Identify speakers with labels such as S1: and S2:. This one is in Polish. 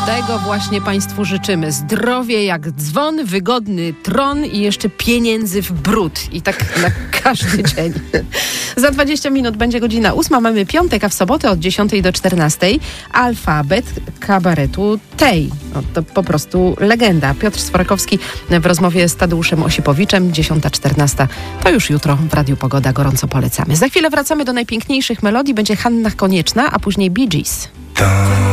S1: Tego właśnie Państwu życzymy. Zdrowie jak dzwon, wygodny tron i jeszcze pieniędzy w bród. I tak na każdy dzień. Za 20 minut będzie godzina 8. Mamy piątek, a w sobotę od 10 do 14 alfabet kabaretu Tej. No, to po prostu legenda. Piotr Swarakowski w rozmowie z Tadeuszem Osipowiczem. 10:14. To już jutro w Radiu Pogoda. Gorąco polecamy. Za chwilę wracamy do najpiękniejszych melodii. Będzie Hanna Konieczna, a później Bee Gees.